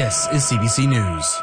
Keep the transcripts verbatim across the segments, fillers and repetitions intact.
This is C B C News.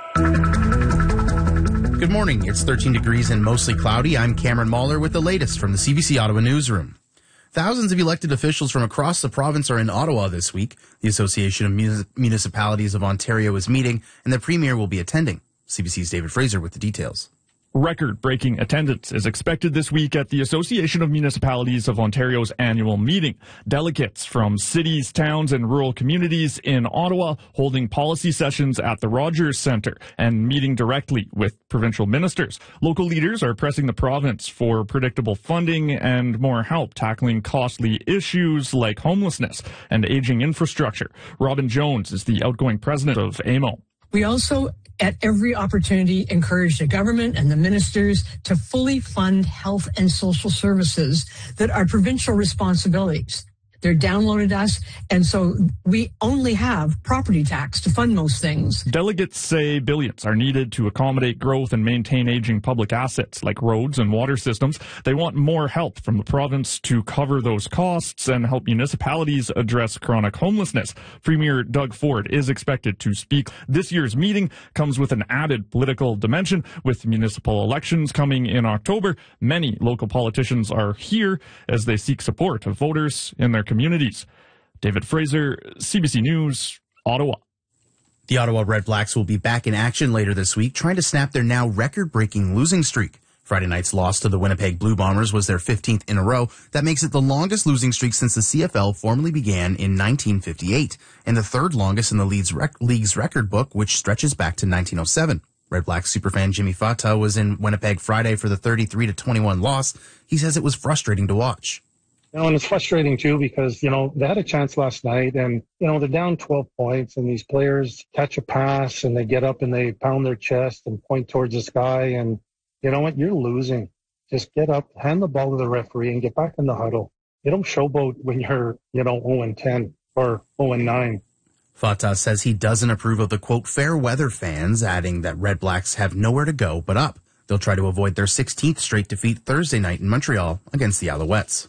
Good morning. It's thirteen degrees and mostly cloudy. I'm Cameron Mahler with the latest from the C B C Ottawa newsroom. Thousands of elected officials from across the province are in Ottawa this week. The Association of Munici- Municipalities of Ontario is meeting, and the Premier will be attending. C B C's David Fraser with the details. Record-breaking attendance is expected this week at the Association of Municipalities of Ontario's annual meeting. Delegates from cities, towns, and rural communities in Ottawa holding policy sessions at the Rogers Centre and meeting directly with provincial ministers. Local leaders are pressing the province for predictable funding and more help tackling costly issues like homelessness and aging infrastructure. Robin Jones is the outgoing president of A M O. We also, at every opportunity, encourage the government and the ministers to fully fund health and social services that are provincial responsibilities. They're downloaded us, and so we only have property tax to fund most things. Delegates say billions are needed to accommodate growth and maintain aging public assets like roads and water systems. They want more help from the province to cover those costs and help municipalities address chronic homelessness. Premier Doug Ford is expected to speak. This year's meeting comes with an added political dimension. With municipal elections coming in October, many local politicians are here as they seek support of voters in their communities. David Fraser, C B C News, Ottawa. The Ottawa Red Blacks will be back in action later this week, trying to snap their now record-breaking losing streak. Friday night's loss to the Winnipeg Blue Bombers was their fifteenth in a row. That makes it the longest losing streak since the C F L formally began in nineteen fifty-eight, and the third longest in the league's, rec- league's record book, which stretches back to nineteen oh seven. Red Blacks superfan Jimmy Fata was in Winnipeg Friday for the thirty-three to twenty-one loss. He says it was frustrating to watch. You know, and it's frustrating, too, because, you know, they had a chance last night and, you know, they're down twelve points and these players catch a pass and they get up and they pound their chest and point towards the sky. And you know what? You're losing. Just get up, hand the ball to the referee and get back in the huddle. You don't showboat when you're, you know, oh and ten or oh and nine. Fata says he doesn't approve of the, quote, fair weather fans, adding that Red Blacks have nowhere to go but up. They'll try to avoid their sixteenth straight defeat Thursday night in Montreal against the Alouettes.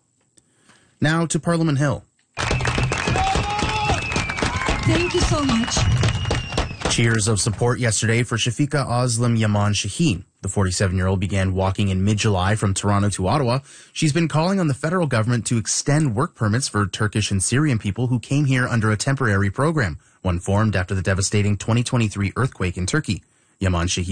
Now to Parliament Hill. Thank you so much. Cheers of support yesterday for Shafiqa Oslam Yaman Shaheen. The forty-seven-year-old began walking in mid-July from Toronto to Ottawa. She's been calling on the federal government to extend work permits for Turkish and Syrian people who came here under a temporary program, one formed after the devastating twenty twenty-three earthquake in Turkey. Yaman Shaheen